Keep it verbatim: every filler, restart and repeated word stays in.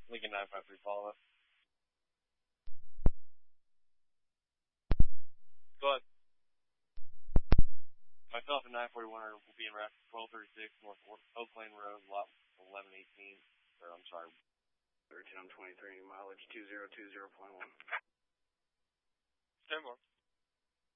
Lincoln nine five three, follow up. Go ahead. Myself and nine forty-one are, will be in rest twelve thirty-six North Oak Lane Road, lot eleven eighteen. Or, I'm sorry, thirteen twenty-three, mileage two zero two zero point one. Stand by.